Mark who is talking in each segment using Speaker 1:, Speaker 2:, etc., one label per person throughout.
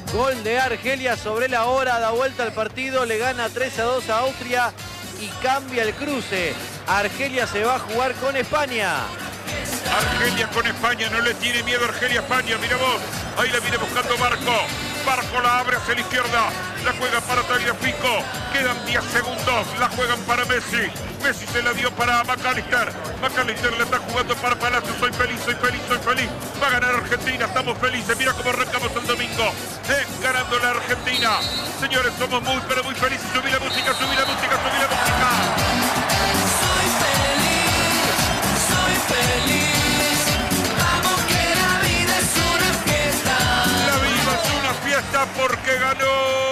Speaker 1: Gol de Argelia sobre la hora, da vuelta al partido, le gana 3-2 a Austria y cambia el cruce. Argelia se va a jugar con España.
Speaker 2: Argelia con España, no le tiene miedo Argelia a España, mira vos, ahí la viene buscando Barco. Barco la abre hacia la izquierda, la juega para Tagliafico, quedan 10 segundos, la juegan para Messi. Messi se la dio para McAllister. McAllister le está jugando para Palacio. Soy feliz, soy feliz, soy feliz. Va a ganar Argentina, estamos felices. Mira cómo arrancamos el domingo. Ganando la Argentina. Señores, somos muy, pero muy felices. Subí la música, subí la música, subí la música.
Speaker 3: Soy feliz, soy feliz. Vamos que la vida es una fiesta.
Speaker 2: La vida es una fiesta porque ganó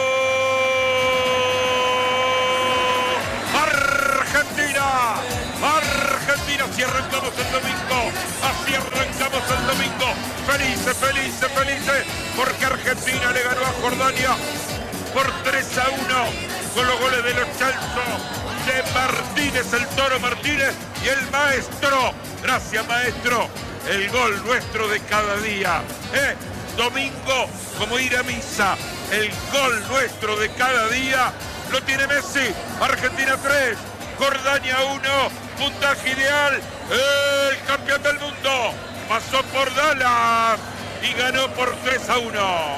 Speaker 2: Argentina, así arrancamos el domingo, así arrancamos el domingo, felices, felices, felices, porque Argentina le ganó a Jordania por 3-1, con los goles de Lo Celso, de Martínez, el Toro Martínez, y el maestro, gracias maestro, el gol nuestro de cada día, domingo, como ir a misa, el gol nuestro de cada día, lo tiene Messi, Argentina 3, Jordania 1, puntaje ideal, el campeón del mundo pasó por Dallas y ganó por 3-1.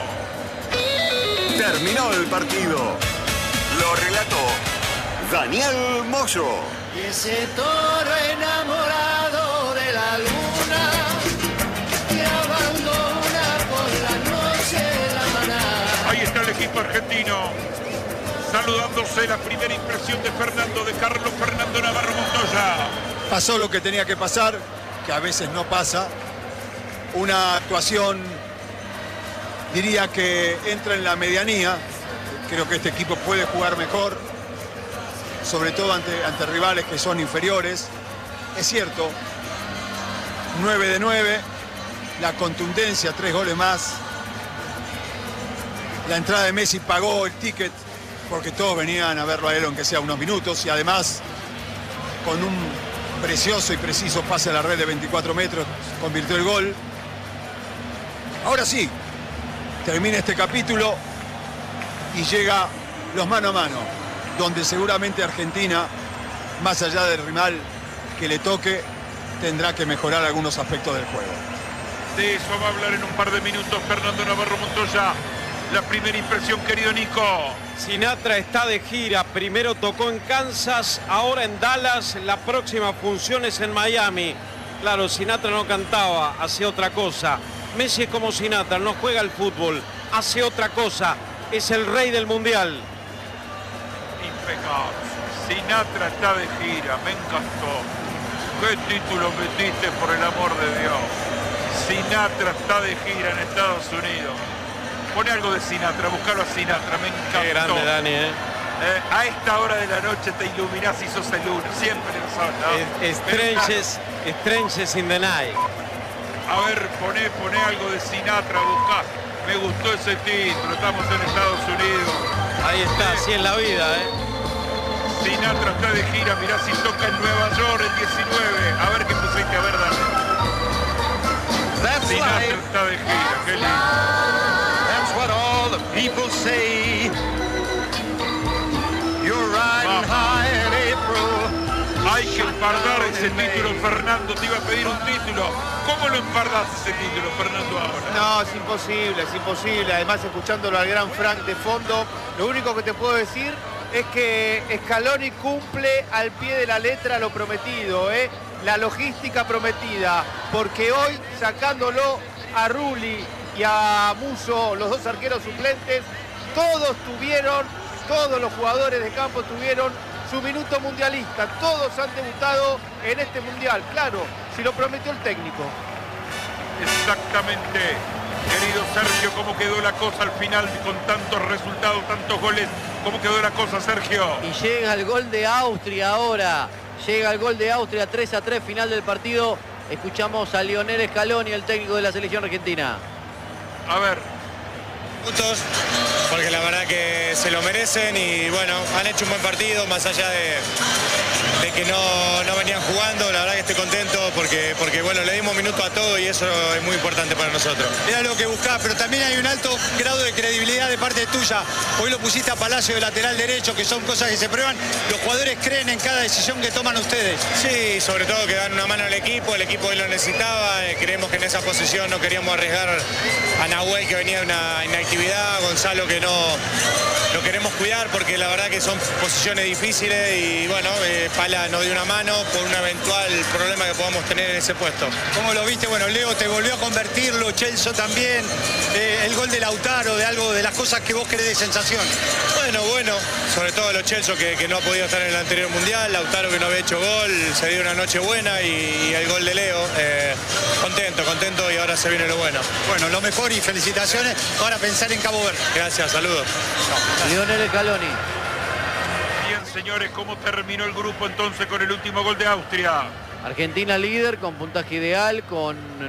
Speaker 4: Terminó el partido. Lo relató Daniel Moyo.
Speaker 3: Y ese toro enamorado de la luna que abandona por la noche la manada.
Speaker 2: Ahí está el equipo argentino. Saludándose la primera impresión de Fernando, de Carlos Fernando Navarro Montoya.
Speaker 5: Pasó lo que tenía que pasar, que a veces no pasa. Una actuación, diría que entra en la medianía. Creo que este equipo puede jugar mejor, sobre todo ante rivales que son inferiores. Es cierto, 9 de 9, la contundencia, 3 goles más. La entrada de Messi pagó el ticket, porque todos venían a verlo a él aunque sea unos minutos, y además con un precioso y preciso pase a la red de 24 metros convirtió el gol. Ahora sí, termina este capítulo y llega los mano a mano, donde seguramente Argentina, más allá del rival que le toque, tendrá que mejorar algunos aspectos del juego.
Speaker 2: De eso va a hablar en un par de minutos Fernando Navarro Montoya. La primera impresión, querido Nico.
Speaker 6: Sinatra está de gira, primero tocó en Kansas, ahora en Dallas, la próxima función es en Miami. Claro, Sinatra no cantaba, hacía otra cosa. Messi es como Sinatra, no juega al fútbol, hace otra cosa, es el rey del mundial.
Speaker 2: Impecable. Sinatra está de gira, me encantó. ¿Qué título metiste, por el amor de Dios? Sinatra está de gira en Estados Unidos. Pone algo de Sinatra, buscalo a Sinatra, me encantó.
Speaker 6: Qué grande, Dani,
Speaker 2: A esta hora de la noche te iluminás y sos el uno, siempre lo sos, ¿no?
Speaker 6: Stranges in the night.
Speaker 2: A ver, poné algo de Sinatra, buscá. Me gustó ese título, estamos en Estados Unidos.
Speaker 6: Ahí está, así es la vida,
Speaker 2: Sinatra está de gira, mirá si toca en Nueva York el 19. A ver qué pusiste, a ver, dale. Sinatra está de gira, qué lindo.
Speaker 7: What all the people say. You're riding high in April.
Speaker 2: Hay que empardar ese título, Fernando. Te iba a pedir un título. ¿Cómo lo empardás ese título, Fernando, ahora?
Speaker 8: No, es imposible, es imposible. Además, escuchándolo al gran Frank de fondo, lo único que te puedo decir es que Scaloni cumple al pie de la letra lo prometido, la logística prometida. Porque hoy, sacándolo a Rulli y a Musso, los dos arqueros suplentes, todos los jugadores de campo tuvieron su minuto mundialista, todos han debutado en este mundial, claro, si lo prometió el técnico.
Speaker 2: Exactamente, querido Sergio, ¿cómo quedó la cosa al final con tantos resultados, tantos goles? ¿Cómo quedó la cosa, Sergio?
Speaker 1: Y llega el gol de Austria ahora, llega el gol de Austria, 3-3, final del partido. Escuchamos a Lionel Scaloni, el técnico de la selección argentina.
Speaker 2: A ver.
Speaker 7: Puntos.
Speaker 9: porque la verdad que se lo merecen y bueno, han hecho un buen partido, más allá de que no venían jugando. La verdad que estoy contento porque bueno, le dimos minuto a todo y eso es muy importante para nosotros.
Speaker 10: Era lo que buscaba, pero también hay un alto grado de credibilidad de parte tuya. Hoy lo pusiste a Palacio de lateral derecho, que son cosas que se prueban. Los jugadores creen en cada decisión que toman ustedes.
Speaker 9: Sí, sobre todo que dan una mano al equipo, el equipo hoy lo necesitaba, creemos que en esa posición no queríamos arriesgar a Nahuel, que venía de una inactividad, Gonzalo, que no lo queremos cuidar porque la verdad que son posiciones difíciles y bueno, Pala nos dio una mano por un eventual problema que podamos tener en ese puesto.
Speaker 10: ¿Cómo lo viste? Bueno, Leo te volvió a convertirlo, Celso también, el gol de Lautaro, de algo de las cosas que vos querés de sensación.
Speaker 9: Bueno, sobre todo los Celso que no ha podido estar en el anterior mundial, Lautaro que no había hecho gol, se dio una noche buena y el gol de Leo. Contento y ahora se viene lo bueno.
Speaker 10: Bueno, lo mejor y felicitaciones. Ahora pensar en Cabo Verde.
Speaker 9: Gracias, saludos.
Speaker 1: Lionel Scaloni.
Speaker 2: Bien, señores, ¿cómo terminó el grupo entonces con el último gol de Austria?
Speaker 1: Argentina líder con puntaje ideal, con